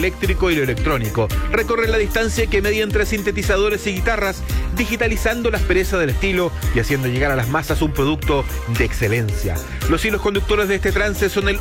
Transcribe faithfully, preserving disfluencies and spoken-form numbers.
eléctrico y lo electrónico. Recorren la distancia que media entre sintetizadores y guitarras, digitalizando la aspereza del estilo y haciendo llegar a las masas un producto de excelencia. Los hilos conductores de este trance son el